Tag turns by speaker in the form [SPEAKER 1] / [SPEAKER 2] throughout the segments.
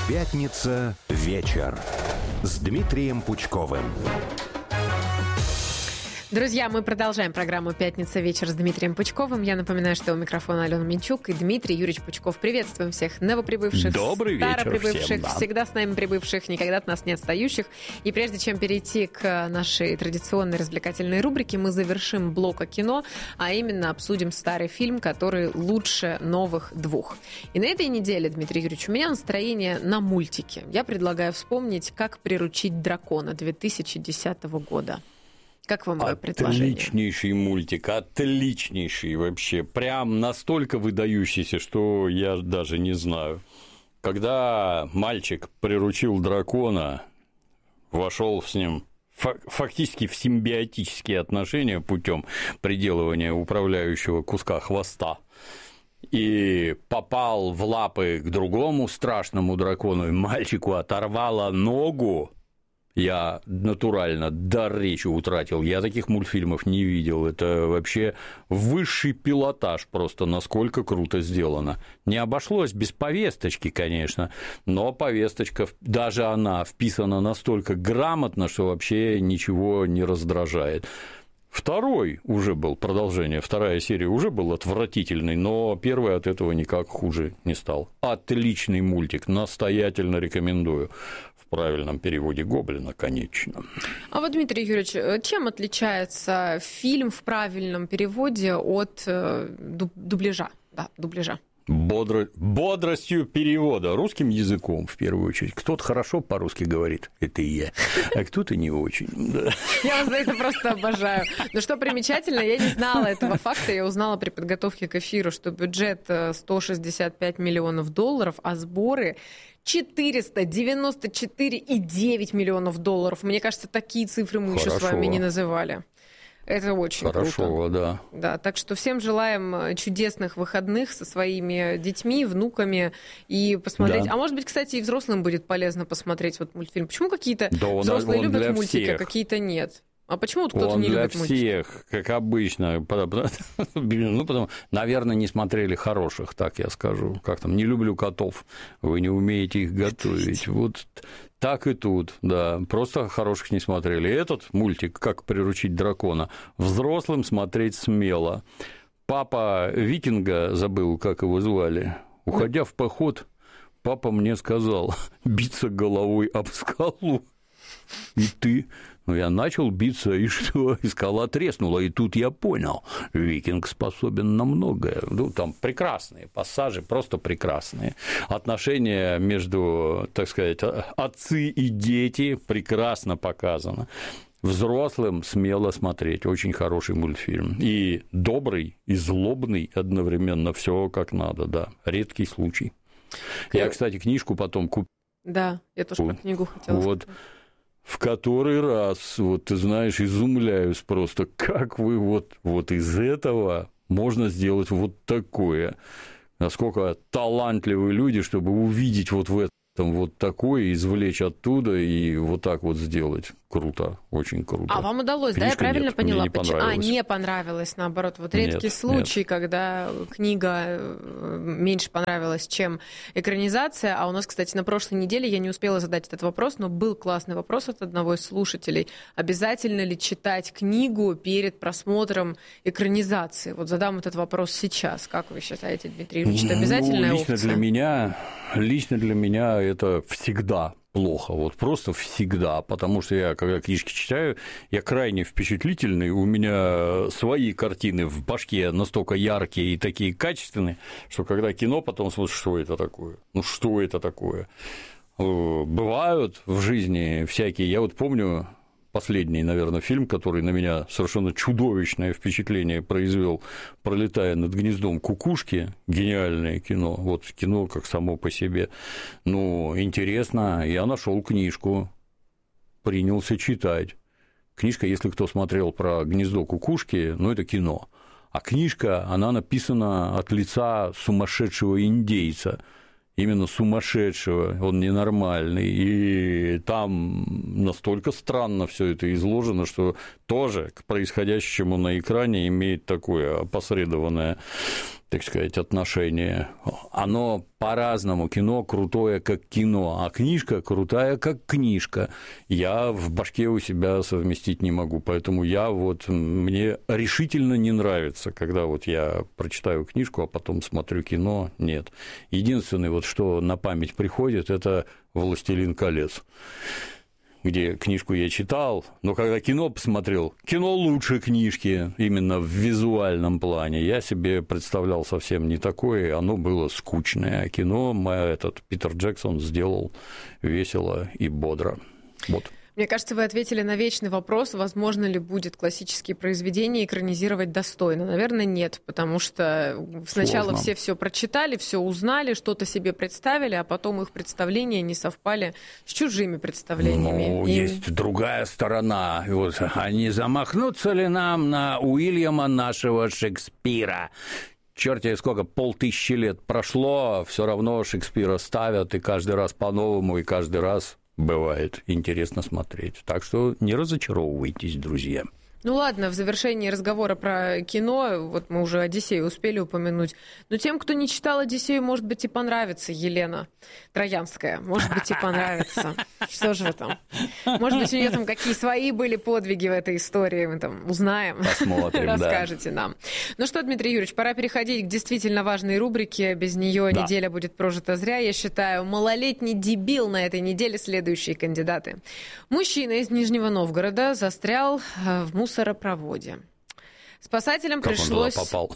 [SPEAKER 1] Пятница вечер с Дмитрием Пучковым.
[SPEAKER 2] Друзья, мы продолжаем программу «Пятница вечер» с Дмитрием Пучковым. Я напоминаю, что у микрофона Алена Минчук и Дмитрий Юрьевич Пучков. Приветствуем всех новоприбывших, староприбывших, всем, да. Всегда с нами прибывших, никогда от нас не отстающих. И прежде чем перейти к нашей традиционной развлекательной рубрике, мы завершим блок о кино, а именно обсудим старый фильм, который лучше новых двух. И на этой неделе, Дмитрий Юрьевич, у меня настроение на мультики. Я предлагаю вспомнить «Как приручить дракона» 2010 года. Как вам мое предложение?
[SPEAKER 3] Отличнейший мультик, отличнейший вообще. Прям настолько выдающийся, что я даже не знаю. Когда мальчик приручил дракона, вошел с ним фактически в симбиотические отношения путем приделывания управляющего куска хвоста, и попал в лапы к другому страшному дракону, и мальчику оторвало ногу, я натурально дар речи утратил. Я таких мультфильмов не видел. Это вообще высший пилотаж просто, насколько круто сделано. Не обошлось без повесточки, конечно, но повесточка, даже она вписана настолько грамотно, что вообще ничего не раздражает. Второй уже был, продолжение, вторая серия уже был отвратительный, но первый от этого никак хуже не стал. Отличный мультик, настоятельно рекомендую. В правильном переводе Гоблина, конечно.
[SPEAKER 2] А вот, Дмитрий Юрьевич, чем отличается фильм в правильном переводе от дубляжа? Да, дубляжа.
[SPEAKER 3] Бодростью перевода, русским языком, в первую очередь. Кто-то хорошо по-русски говорит, это и я, а кто-то не очень. Да.
[SPEAKER 2] Я вас за это просто обожаю. Но что примечательно, я не знала этого факта, я узнала при подготовке к эфиру, что бюджет 165 миллионов долларов, а сборы 494,9 миллионов долларов. Мне кажется, такие цифры мы еще с вами не называли. Это очень
[SPEAKER 3] хорошо,
[SPEAKER 2] круто.
[SPEAKER 3] Да.
[SPEAKER 2] Да, так что всем желаем чудесных выходных со своими детьми, внуками и посмотреть. Да. А может быть, кстати, и взрослым будет полезно посмотреть вот мультфильм. Почему какие-то взрослые любят мультики, а какие-то нет? А почему вот кто-то не любит мультики?
[SPEAKER 3] Для всех, как обычно. Ну, потому, наверное, не смотрели хороших, так я скажу. Как там, не люблю котов, вы не умеете их готовить. Вот так и тут, да. Просто хороших не смотрели. Этот мультик «Как приручить дракона» взрослым смотреть смело. Папа викинга, забыл, как его звали, уходя в поход, папа мне сказал биться головой об скалу. И ты... Ну, я начал биться, и что? И скала треснула, и тут я понял, викинг способен на многое. Ну, там прекрасные пассажи, просто прекрасные. Отношения между, так сказать, отцы и дети прекрасно показано. Взрослым смело смотреть, очень хороший мультфильм. И добрый, и злобный одновременно, все как надо, да. Редкий случай. Я, кстати, книжку потом купил.
[SPEAKER 2] Да, я тоже про книгу хотела сказать.
[SPEAKER 3] В который раз, вот ты знаешь, изумляюсь просто, как вы вот из этого можно сделать вот такое. Насколько талантливые люди, чтобы увидеть вот в этом вот такое, извлечь оттуда и вот так вот сделать. Круто, очень круто.
[SPEAKER 2] А вам удалось, книжка, да, я правильно поняла? Не понравилось, наоборот. Вот редкий случай, когда книга меньше понравилась, чем экранизация. А у нас, кстати, на прошлой неделе я не успела задать этот вопрос, но был классный вопрос от одного из слушателей. Обязательно ли читать книгу перед просмотром экранизации? Вот задам этот вопрос сейчас. Как вы считаете, Дмитрий Юрьевич, это обязательная опция?
[SPEAKER 3] Лично для меня это всегда плохо, вот просто всегда, потому что я, когда книжки читаю, я крайне впечатлительный, у меня свои картины в башке настолько яркие и такие качественные, что когда кино потом смотришь, что это такое, ну что это такое. Бывают в жизни всякие, я вот помню последний, наверное, фильм, который на меня совершенно чудовищное впечатление произвел, «Пролетая над гнездом кукушки», гениальное кино, вот кино как само по себе, ну, интересно, я нашел книжку, принялся читать. Книжка, если кто смотрел про «Гнездо кукушки», ну, это кино, а книжка, она написана от лица сумасшедшего индейца, именно сумасшедшего, он ненормальный, и там настолько странно все это изложено, что тоже к происходящему на экране имеет такое опосредованное так сказать, отношение. Оно по-разному. Кино крутое, как кино, а книжка крутая, как книжка. Я в башке у себя совместить не могу, поэтому мне решительно не нравится, когда я прочитаю книжку, а потом смотрю кино. Нет. Единственное, что на память приходит, это «Властелин колец», где книжку я читал, но когда кино посмотрел, кино лучше книжки именно в визуальном плане. Я себе представлял совсем не такое, оно было скучное, а кино Питер Джексон сделал весело и бодро. Вот.
[SPEAKER 2] Мне кажется, вы ответили на вечный вопрос, возможно ли будет классические произведения экранизировать достойно. Наверное, нет, потому что сначала все прочитали, все узнали, что-то себе представили, а потом их представления не совпали с чужими представлениями.
[SPEAKER 3] Есть другая сторона. А не замахнуться ли нам на Уильяма нашего Шекспира? Черт я сколько, 5000 лет прошло, все равно Шекспира ставят, и каждый раз по-новому, и каждый раз бывает интересно смотреть. Так что не разочаровывайтесь, друзья.
[SPEAKER 2] Ну ладно, в завершении разговора про кино, мы уже «Одиссею» успели упомянуть, но тем, кто не читал «Одиссею», может быть, и понравится Елена Троянская. Может быть, и понравится. Что же вы там? Может быть, у нее там какие свои были подвиги в этой истории, мы там узнаем.
[SPEAKER 3] Посмотрим,
[SPEAKER 2] расскажете нам. Ну что, Дмитрий Юрьевич, пора переходить к действительно важной рубрике. Без нее неделя будет прожита зря, я считаю. Малолетний дебил на этой неделе следующие кандидаты. Мужчина из Нижнего Новгорода застрял в мусоропроводе. Спасателям пришлось...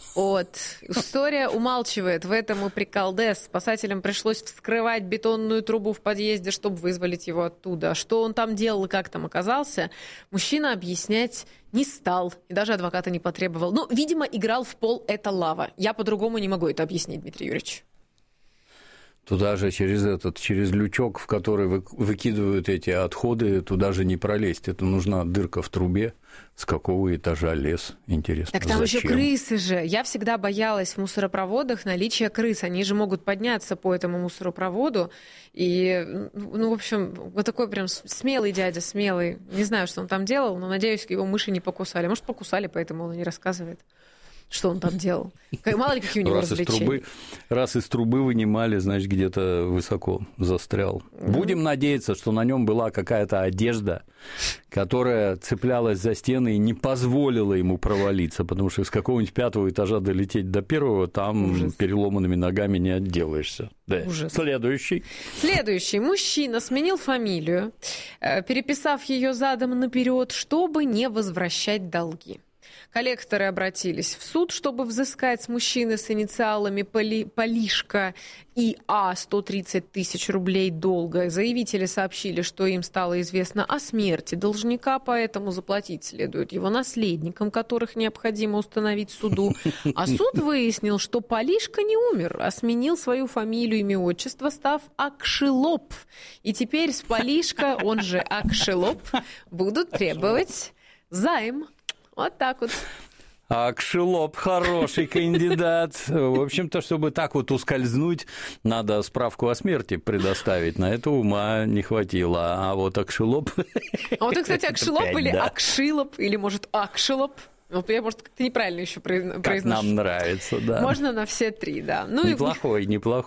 [SPEAKER 2] История умалчивает, в этом и приколдес. Спасателям пришлось вскрывать бетонную трубу в подъезде, чтобы вызволить его оттуда. Что он там делал и как там оказался, мужчина объяснять не стал. И даже адвоката не потребовал. Видимо, играл в пол «это лава». Я по-другому не могу это объяснить, Дмитрий Юрьевич.
[SPEAKER 3] Туда же через лючок, в который выкидывают эти отходы, туда же не пролезть. Это нужна дырка в трубе. С какого этажа лез? Интересно.
[SPEAKER 2] Так там
[SPEAKER 3] зачем?
[SPEAKER 2] еще крысы же. Я всегда боялась в мусоропроводах наличия крыс. Они же могут подняться по этому мусоропроводу. И, в общем, вот такой прям смелый дядя, смелый. Не знаю, что он там делал, но, надеюсь, его мыши не покусали. Может, покусали, поэтому он не рассказывает, что он там делал. Мало ли, какие у него развлечения.
[SPEAKER 3] Раз из трубы вынимали, значит, где-то высоко застрял. Будем надеяться, что на нем была какая-то одежда, которая цеплялась за стены и не позволила ему провалиться, потому что с какого-нибудь 5-го этажа долететь до 1-го, там ужас. Переломанными ногами не отделаешься. Да.
[SPEAKER 2] Ужас.
[SPEAKER 3] Следующий.
[SPEAKER 2] Мужчина сменил фамилию, переписав ее задом наперед, чтобы не возвращать долги. Коллекторы обратились в суд, чтобы взыскать с мужчины с инициалами Полишка И.А. 130 тысяч рублей долга. Заявители сообщили, что им стало известно о смерти должника, поэтому заплатить следует его наследникам, которых необходимо установить суду. А суд выяснил, что Полишка не умер, а сменил свою фамилию, имя, отчество, став Акшилоп. И теперь с Полишка, он же Акшилоп, будут требовать займ. Вот так вот.
[SPEAKER 3] Акшилоп хороший кандидат. В общем-то, чтобы так ускользнуть, надо справку о смерти предоставить. На это ума не хватило. А вот Акшилоп...
[SPEAKER 2] А вот, кстати, Акшилоп или Акшилоп, или, может, Акшилоп. Я, может, как-то неправильно еще произношу.
[SPEAKER 3] Как нам нравится, да.
[SPEAKER 2] Можно на все три, да.
[SPEAKER 3] Неплохой.